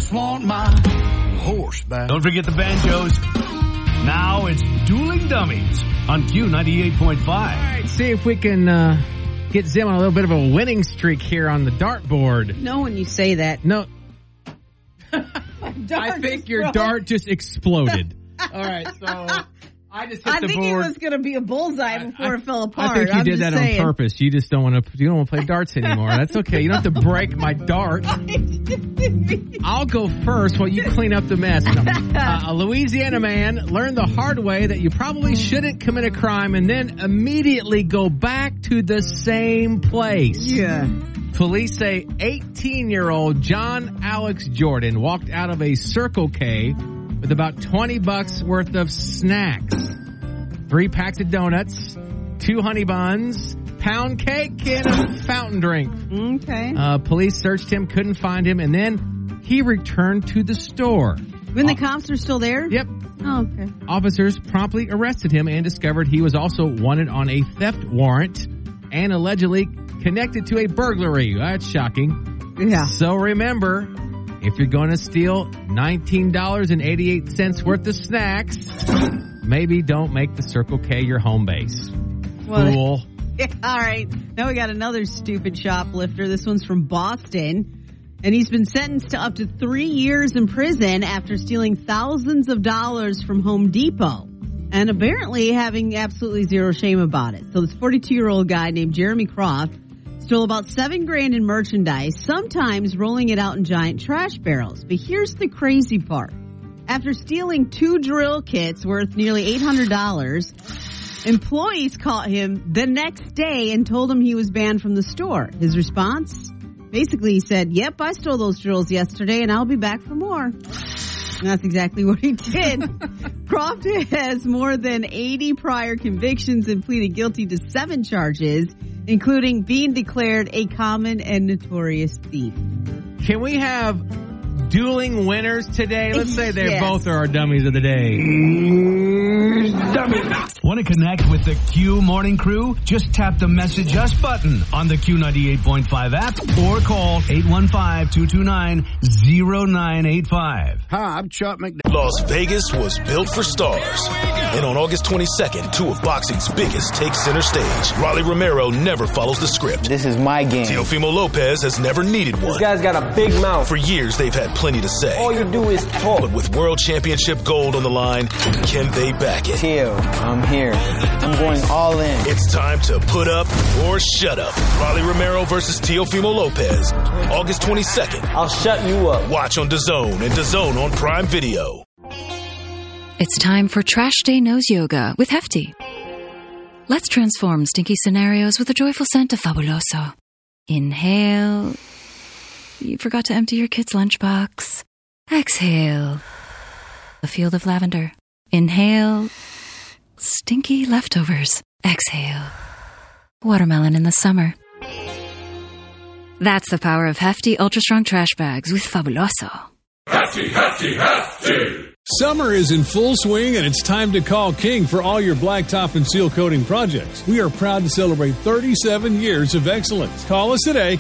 just want my horse back. Don't forget the banjos. Now it's Dueling Dummies on Q98.5. All right, see if we can get Zim on a little bit of a winning streak here on the dartboard. No, when you say that. No. I think your dart just exploded. All right, so I just hit the board. I think it was going to be a bullseye before it fell apart. I think you did that on purpose. You just don't want to play darts anymore. That's okay. You don't have to break my dart. I'll go first while you clean up the mess. A Louisiana man learned the hard way that you probably shouldn't commit a crime and then immediately go back to the same place. Yeah. Police say 18-year-old John Alex Jordan walked out of a Circle K with about $20 worth of snacks. 3 packs of donuts, 2 honey buns, pound cake, and a fountain drink. Okay. Police searched him, couldn't find him, and then he returned to the store. When the cops are still there? Yep. Oh, okay. Officers promptly arrested him and discovered he was also wanted on a theft warrant and allegedly connected to a burglary. That's shocking. Yeah. So remember, if you're going to steal $19.88 worth of snacks, maybe don't make the Circle K your home base. Fool. All right. Now we got another stupid shoplifter. This one's from Boston. And he's been sentenced to up to 3 years in prison after stealing thousands of dollars from Home Depot. And apparently having absolutely zero shame about it. So this 42-year-old guy named Jeremy Croft stole about $7,000 in merchandise, sometimes rolling it out in giant trash barrels. But here's the crazy part. After stealing 2 drill kits worth nearly $800, employees caught him the next day and told him he was banned from the store. His response? Basically, he said, yep, I stole those drills yesterday and I'll be back for more. And that's exactly what he did. Croft has more than 80 prior convictions and pleaded guilty to 7 charges, including being declared a common and notorious thief. Can we have dueling winners today? Let's say they both are our dummies of the day. Want to connect with the Q Morning Crew? Just tap the Message Us button on the Q98.5 app or call 815-229-0985. Hi, I'm Chuck McDonald. Las Vegas was built for stars. And on August 22nd, 2 of boxing's biggest take center stage. Rolly Romero never follows the script. This is my game. Teofimo Lopez has never needed one. This guy's got a big mouth. For years, they've had plenty to say. All you do is talk. But with World Championship gold on the line, can they back it? Teo, I'm here. I'm going all in. It's time to put up or shut up. Rolly Romero versus Teofimo Lopez. August 22nd. I'll shut you up. Watch on DAZN and DAZN on Prime Video. It's time for Trash Day Nose Yoga with Hefty. Let's transform stinky scenarios with a joyful scent of Fabuloso. Inhale. You forgot to empty your kid's lunchbox. Exhale. A field of lavender. Inhale. Stinky leftovers. Exhale. Watermelon in the summer. That's the power of Hefty Ultra Strong Trash Bags with Fabuloso. Hefty, Hefty, Hefty! Summer is in full swing, and it's time to call King for all your blacktop and seal coating projects. We are proud to celebrate 37 years of excellence. Call us today,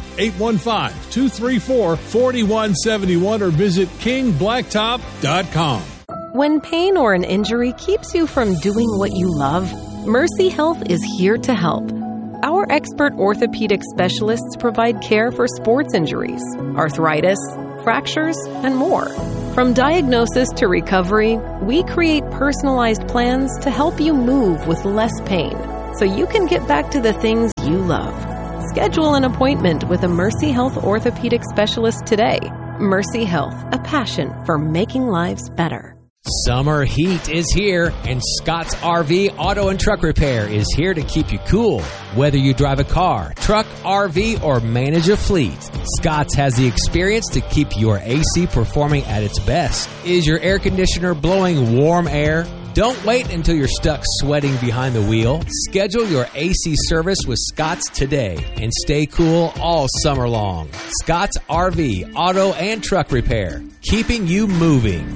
815-234-4171, or visit kingblacktop.com. When pain or an injury keeps you from doing what you love, Mercy Health is here to help. Our expert orthopedic specialists provide care for sports injuries, arthritis, fractures, and more. From diagnosis to recovery, we create personalized plans to help you move with less pain so you can get back to the things you love. Schedule an appointment with a Mercy Health orthopedic specialist today. Mercy Health, a passion for making lives better. Summer heat is here, and Scott's RV Auto and Truck Repair is here to keep you cool. Whether you drive a car, truck, RV, or manage a fleet, Scott's has the experience to keep your AC performing at its best. Is your air conditioner blowing warm air? Don't wait until you're stuck sweating behind the wheel. Schedule your AC service with Scott's today and stay cool all summer long. Scott's RV Auto and Truck Repair, keeping you moving.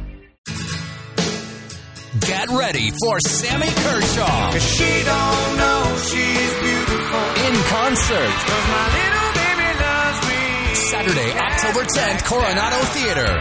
Get ready for Sammy Kershaw. 'Cause she don't know she's beautiful. In concert. 'Cause my little baby loves me. Saturday, October 10th, Coronado Theater.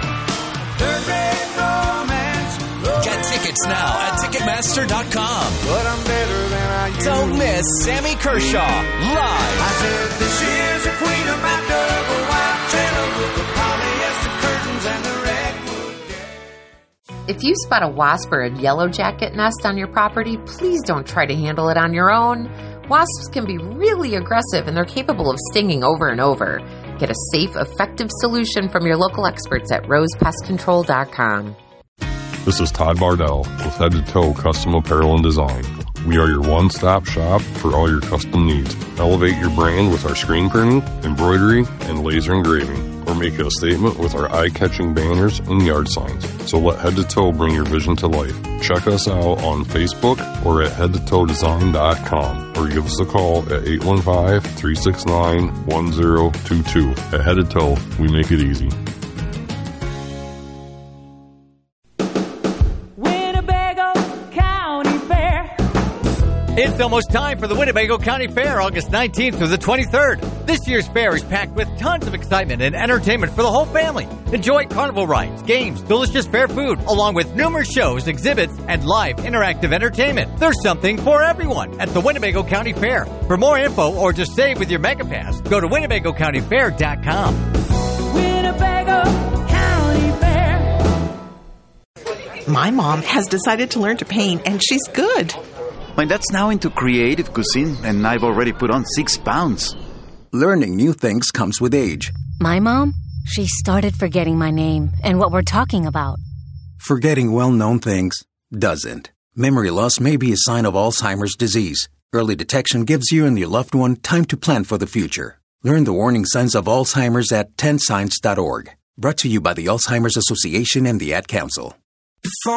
Get tickets now at Ticketmaster.com. But I'm better than I used. Don't miss Sammy Kershaw live. I said, this is a queen of my double white trailer with the polyester curtains and the redwood. If you spot a wasp or a yellow jacket nest on your property, please don't try to handle it on your own. Wasps can be really aggressive and they're capable of stinging over and over. Get a safe, effective solution from your local experts at rosepestcontrol.com. This is Todd Bardell with Head to Toe Custom Apparel and Design. We are your one-stop shop for all your custom needs. Elevate your brand with our screen printing, embroidery, and laser engraving, or make a statement with our eye-catching banners and yard signs. So let Head to Toe bring your vision to life. Check us out on Facebook or at headtotoedesign.com, or give us a call at 815-369-1022. At Head to Toe, we make it easy. It's almost time for the Winnebago County Fair, August 19th through the 23rd. This year's fair is packed with tons of excitement and entertainment for the whole family. Enjoy carnival rides, games, delicious fair food, along with numerous shows, exhibits, and live interactive entertainment. There's something for everyone at the Winnebago County Fair. For more info or to save with your MegaPass, go to WinnebagoCountyFair.com. Winnebago County Fair. My mom has decided to learn to paint, and she's good. My dad's now into creative cuisine, and I've already put on 6 pounds. Learning new things comes with age. My mom, she started forgetting my name and what we're talking about. Forgetting well-known things doesn't. Memory loss may be a sign of Alzheimer's disease. Early detection gives you and your loved one time to plan for the future. Learn the warning signs of Alzheimer's at 10signs.org. Brought to you by the Alzheimer's Association and the Ad Council.